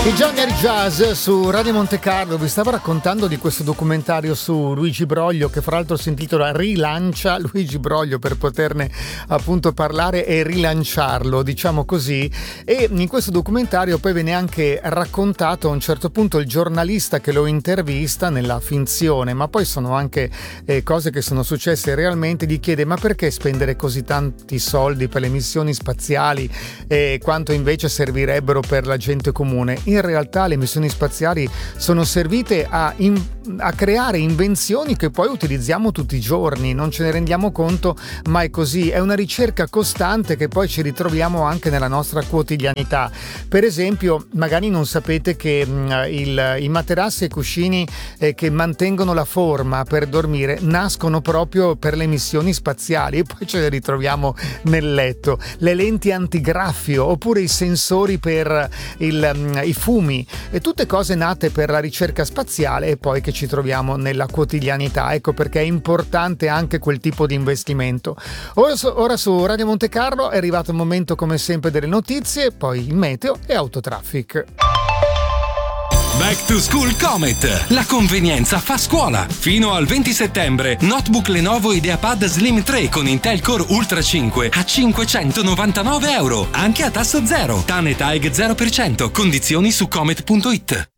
I Junior Jazz su Radio Monte Carlo. Vi stavo raccontando di questo documentario su Luigi Broglio, che fra l'altro si intitola Rilancia Luigi Broglio, per poterne appunto parlare e rilanciarlo, diciamo così. E in questo documentario poi viene anche raccontato a un certo punto il giornalista che lo intervista nella finzione, ma poi sono anche cose che sono successe realmente. Gli chiede: ma perché spendere così tanti soldi per le missioni spaziali e quanto invece servirebbero per la gente comune? In realtà le missioni spaziali sono servite a creare invenzioni che poi utilizziamo tutti i giorni, non ce ne rendiamo conto, ma è così. È una ricerca costante che poi ci ritroviamo anche nella nostra quotidianità. Per esempio, magari non sapete che i materassi e i cuscini che mantengono la forma per dormire nascono proprio per le missioni spaziali, e poi ce le ritroviamo nel letto. Le lenti antigraffio oppure i sensori per i fumi, e tutte cose nate per la ricerca spaziale e poi che ci troviamo nella quotidianità. Ecco perché è importante anche quel tipo di investimento. Ora su Radio Monte Carlo è arrivato il momento come sempre delle notizie, poi il meteo e autotraffic. Back to School Comet. La convenienza fa scuola. Fino al 20 settembre, notebook Lenovo IdeaPad Slim 3 con Intel Core Ultra 5 a €599, anche a tasso zero. TAN e TAEG 0%. Condizioni su comet.it.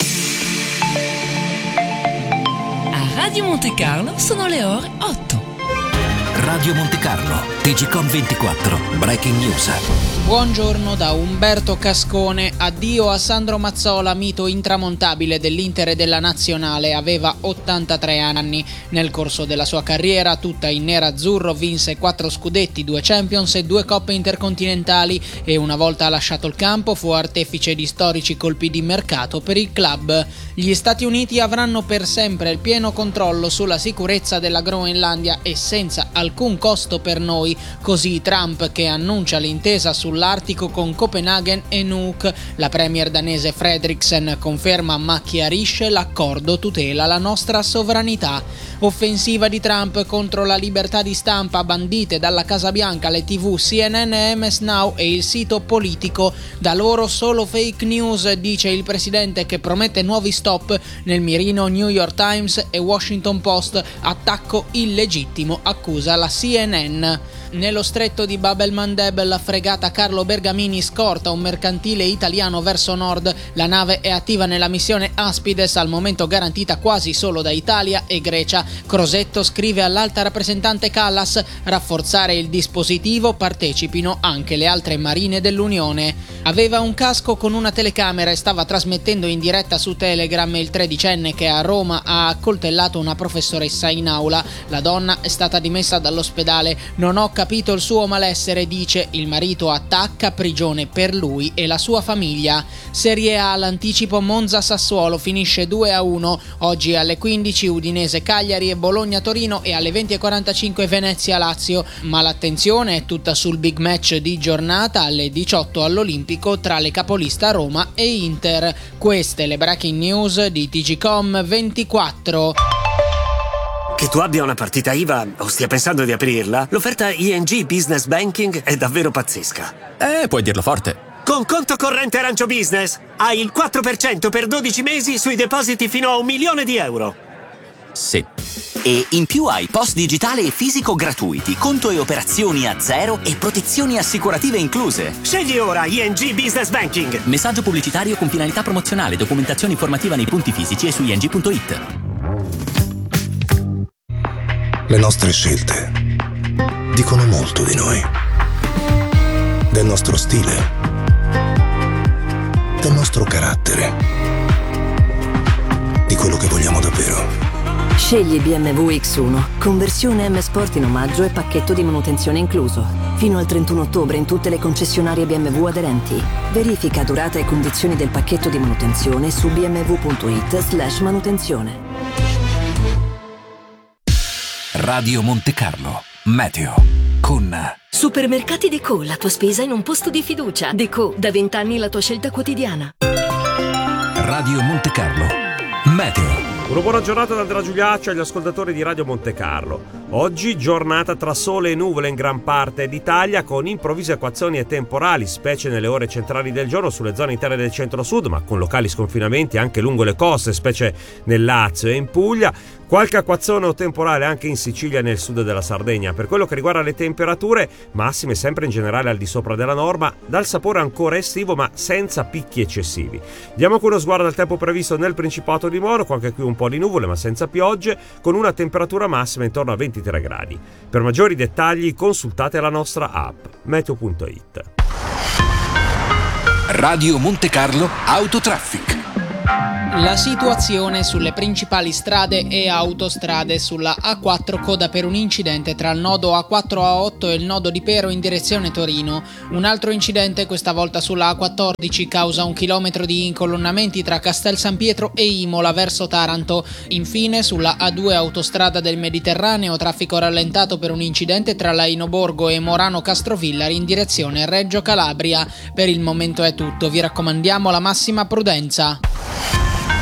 A Radio Monte Carlo sono le ore 8. Radio Monte Carlo, TGCOM 24, Breaking News. Buongiorno da Umberto Cascone. Addio a Sandro Mazzola, mito intramontabile dell'Inter e della Nazionale. Aveva 83 anni. Nel corso della sua carriera, tutta in nerazzurro, vinse 4 scudetti, 2 Champions e 2 coppe intercontinentali, e una volta lasciato il campo fu artefice di storici colpi di mercato per il club. Gli Stati Uniti avranno per sempre il pieno controllo sulla sicurezza della Groenlandia e senza alcun costo per noi, così Trump, che annuncia l'intesa sull'Artico con Copenaghen e Nuuk. La premier danese Frederiksen conferma ma chiarisce: l'accordo tutela la nostra sovranità. Offensiva di Trump contro la libertà di stampa, bandite dalla Casa Bianca le TV CNN e MS Now e il sito Politico. Da loro solo fake news, dice il presidente, che promette nuovi stop. Nel mirino New York Times e Washington Post. Attacco illegittimo, accusa la CNN. Nello stretto di Bab el-Mandeb la fregata Carlo Bergamini scorta un mercantile italiano verso nord. La nave è attiva nella missione Aspides, al momento garantita quasi solo da Italia e Grecia. Crosetto scrive all'alta rappresentante Callas: rafforzare il dispositivo, partecipino anche le altre marine dell'Unione. Aveva un casco con una telecamera e stava trasmettendo in diretta su Telegram il tredicenne che a Roma ha accoltellato una professoressa in aula. La donna è stata dimessa dall'ospedale. Non ho capito il suo malessere, dice. Il marito attacca, prigione per lui e la sua famiglia. Serie A, l'anticipo Monza-Sassuolo finisce 2-1. Oggi alle 15 Udinese-Cagliari e Bologna-Torino, e alle 20:45 Venezia-Lazio. Ma l'attenzione è tutta sul big match di giornata alle 18 all'Olimpico tra le capolista Roma e Inter. Queste le breaking news di TGCOM 24. Che tu abbia una partita IVA o stia pensando di aprirla, l'offerta ING Business Banking è davvero pazzesca. Puoi dirlo forte. Con conto corrente Arancio Business hai il 4% per 12 mesi sui depositi fino a €1.000.000. Sì. E in più hai post digitale e fisico gratuiti, conto e operazioni a zero e protezioni assicurative incluse. Scegli ora ING Business Banking. Messaggio pubblicitario con finalità promozionale, documentazione informativa nei punti fisici e su ing.it. Le nostre scelte dicono molto di noi, del nostro stile, del nostro carattere, di quello che vogliamo davvero. Scegli BMW X1, conversione M Sport in omaggio e pacchetto di manutenzione incluso. Fino al 31 ottobre in tutte le concessionarie BMW aderenti. Verifica durata e condizioni del pacchetto di manutenzione su bmw.it/manutenzione. Radio Monte Carlo, Meteo, con Supermercati Deco, la tua spesa in un posto di fiducia. Deco, da 20 anni la tua scelta quotidiana. Radio Monte Carlo, Meteo. Una buona giornata da Andrea Giuliaccio agli ascoltatori di Radio Monte Carlo. Oggi giornata tra sole e nuvole in gran parte d'Italia, con improvvise acquazzoni e temporali, specie nelle ore centrali del giorno sulle zone interne del centro-sud, ma con locali sconfinamenti anche lungo le coste, specie nel Lazio e in Puglia. Qualche acquazzone o temporale anche in Sicilia e nel sud della Sardegna. Per quello che riguarda le temperature, massime sempre in generale al di sopra della norma, dal sapore ancora estivo ma senza picchi eccessivi. Diamo qui uno sguardo al tempo previsto nel Principato di Monaco, anche qui un po' di nuvole ma senza piogge, con una temperatura massima intorno a 23 gradi. Per maggiori dettagli consultate la nostra app meteo.it. Radio Monte Carlo Autotraffic. La situazione sulle principali strade e autostrade: sulla A4 coda per un incidente tra il nodo A4-A8 e il nodo di Pero in direzione Torino. Un altro incidente, questa volta sulla A14, causa 1 chilometro di incolonnamenti tra Castel San Pietro e Imola verso Taranto. Infine sulla A2 autostrada del Mediterraneo, traffico rallentato per un incidente tra Lainoborgo e Morano Castrovillari in direzione Reggio Calabria. Per il momento è tutto, vi raccomandiamo la massima prudenza.